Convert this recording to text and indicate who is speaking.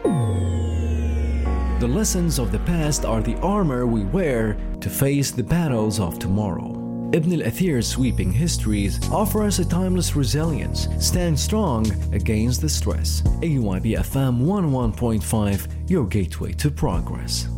Speaker 1: The lessons of the past are the armor we wear to face the battles of tomorrow. Ibn al-Athir's sweeping histories offer us a timeless resilience. Stand strong against the stress. AYB FM 101.5, your gateway to progress.